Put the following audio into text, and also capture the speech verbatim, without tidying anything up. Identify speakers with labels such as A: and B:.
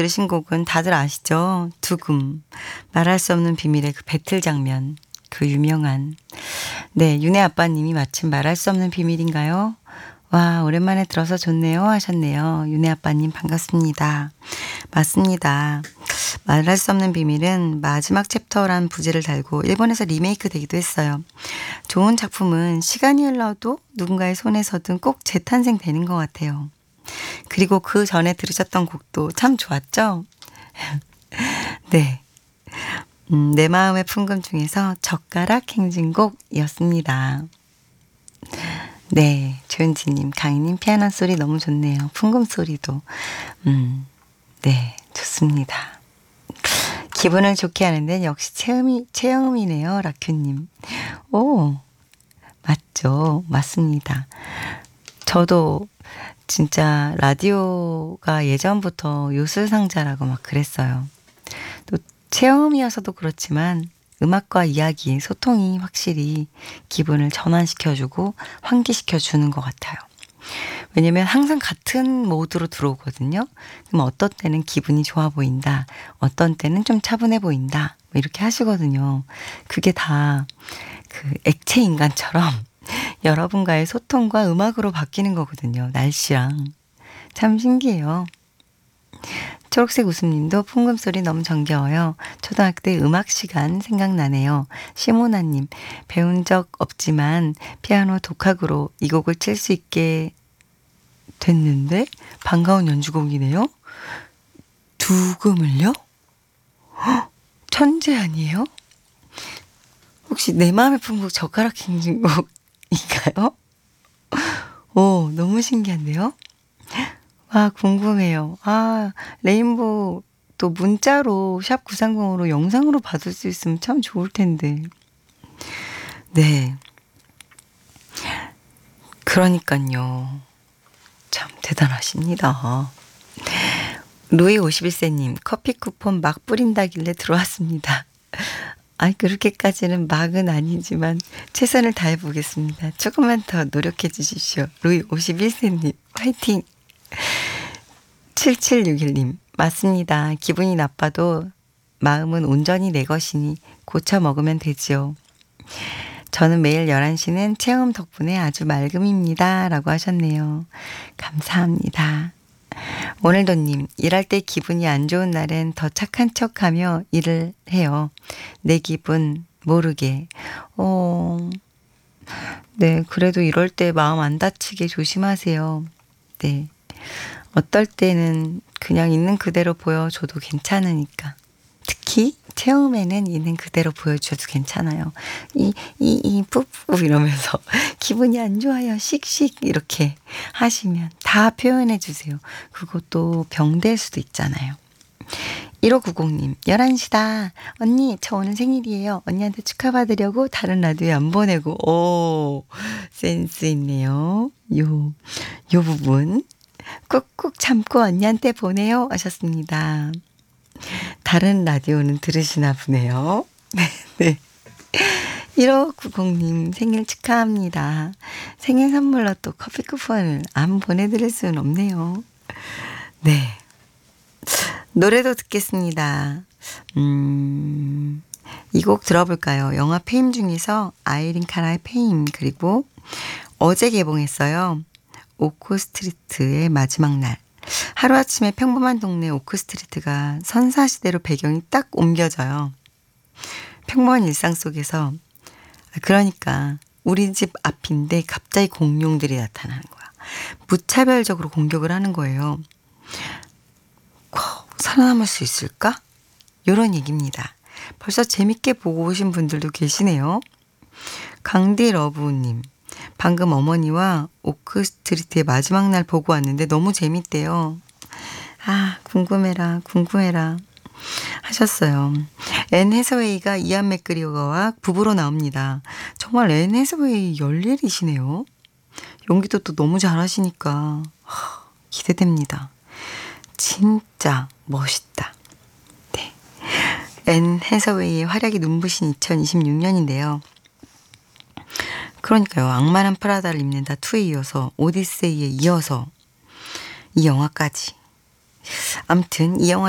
A: 들으신 곡은 다들 아시죠? 두금. 말할 수 없는 비밀의 그 배틀 장면. 그 유명한. 네, 윤혜 아빠님이 마침 말할 수 없는 비밀인가요? 와, 오랜만에 들어서 좋네요 하셨네요. 윤혜 아빠님 반갑습니다. 맞습니다. 말할 수 없는 비밀은 마지막 챕터란 부제를 달고 일본에서 리메이크 되기도 했어요. 좋은 작품은 시간이 흘러도 누군가의 손에서든 꼭 재탄생되는 것 같아요. 그리고 그 전에 들으셨던 곡도 참 좋았죠? 네. 음, 내 마음의 풍금 중에서 젓가락 행진곡이었습니다. 네, 조은지님, 강희님 피아노 소리 너무 좋네요. 풍금 소리도. 음, 네, 좋습니다. 기분을 좋게 하는 데는 역시 체험이, 체험이네요, 라큐님. 오, 맞죠. 맞습니다. 저도 진짜 라디오가 예전부터 요술상자라고 막 그랬어요. 또 체험이어서도 그렇지만 음악과 이야기, 소통이 확실히 기분을 전환시켜주고 환기시켜주는 것 같아요. 왜냐면 항상 같은 모드로 들어오거든요. 그럼 어떤 때는 기분이 좋아 보인다. 어떤 때는 좀 차분해 보인다. 뭐 이렇게 하시거든요. 그게 다 그 액체 인간처럼 여러분과의 소통과 음악으로 바뀌는 거거든요. 날씨랑. 참 신기해요. 초록색 웃음님도 풍금소리 너무 정겨워요. 초등학교 때 음악 시간 생각나네요. 시모나님, 배운 적 없지만 피아노 독학으로 이 곡을 칠 수 있게 됐는데 반가운 연주곡이네요. 두금을요? 헉, 천재 아니에요? 혹시 내 마음의 풍곡 젓가락 행진곡인가요? 오, 너무 신기한데요? 아, 궁금해요. 아, 레인보우 또 문자로 샵 구삼공으로 영상으로 받을 수 있으면 참 좋을 텐데. 네. 그러니까요. 참 대단하십니다. 루이 오십일 세님, 커피 쿠폰 막 뿌린다길래 들어왔습니다. 아이, 그렇게까지는 막은 아니지만 최선을 다해 보겠습니다. 조금만 더 노력해 주십시오. 루이 오십일 세님, 화이팅! 칠칠육일님, 맞습니다. 기분이 나빠도 마음은 온전히 내 것이니 고쳐 먹으면 되지요. 저는 매일 열한 시는 체험 덕분에 아주 맑음입니다. 라고 하셨네요. 감사합니다. 오늘도님, 일할 때 기분이 안 좋은 날엔 더 착한 척하며 일을 해요. 내 기분 모르게. 어, 네, 그래도 이럴 때 마음 안 다치게 조심하세요. 네. 어떨 때는 그냥 있는 그대로 보여줘도 괜찮으니까. 특히 체험에는 있는 그대로 보여줘도 괜찮아요. 이, 이, 이, 뿌뿌 이러면서 기분이 안 좋아요. 씩씩 이렇게 하시면 다 표현해 주세요. 그것도 병될 수도 있잖아요. 일오구공님, 열한 시다. 언니, 저 오늘 생일이에요. 언니한테 축하받으려고 다른 라디오에 안 보내고. 오, 센스 있네요. 요, 요 부분. 꾹꾹 참고 언니한테 보내요 하셨습니다. 다른 라디오는 들으시나 보네요. 네. 일오구공님 생일 축하합니다. 생일 선물로 또 커피 쿠폰을 안 보내드릴 수는 없네요. 네. 노래도 듣겠습니다. 음, 이 곡 들어볼까요? 영화 페임 중에서 아이린 카라의 페임, 그리고 어제 개봉했어요. 오크스트리트의 마지막 날. 하루아침에 평범한 동네 오크스트리트가 선사시대로 배경이 딱 옮겨져요. 평범한 일상 속에서, 그러니까 우리 집 앞인데 갑자기 공룡들이 나타나는 거야. 무차별적으로 공격을 하는 거예요. 살아남을 수 있을까? 이런 얘기입니다. 벌써 재밌게 보고 오신 분들도 계시네요. 강디러브님, 방금 어머니와 오크스트리트의 마지막 날 보고 왔는데 너무 재밌대요. 아, 궁금해라 궁금해라 하셨어요. 앤 해서웨이가 이안 맥그리거와 부부로 나옵니다. 정말 앤 해서웨이 열일이시네요. 연기도 또 너무 잘하시니까 하, 기대됩니다. 진짜 멋있다. 네. 앤 해서웨이의 활약이 눈부신 이천이십육 년인데요. 그러니까요. 악마는 프라다를 입는다 이에 이어서 오디세이에 이어서 이 영화까지. 아무튼 이 영화